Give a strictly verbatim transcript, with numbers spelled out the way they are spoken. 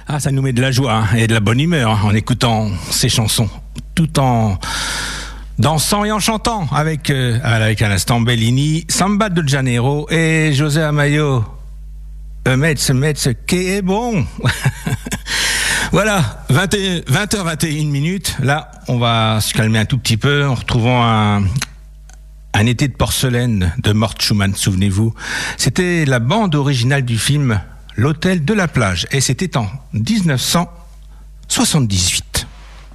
Ah, ça nous met de la joie hein, et de la bonne humeur hein, en écoutant ces chansons, tout en dansant et en chantant avec, euh, avec à l'instant Bellini, Samba de Janeiro et José Amayo. Euh, Metz, Metz, qui est bon. Voilà, vingt heures vingt et une minutes. Là, on va se calmer un tout petit peu en retrouvant un, un été de porcelaine de Mort Schumann, souvenez-vous. C'était la bande originale du film L'Hôtel de la Plage et c'était en dix-neuf cent soixante-dix-huit.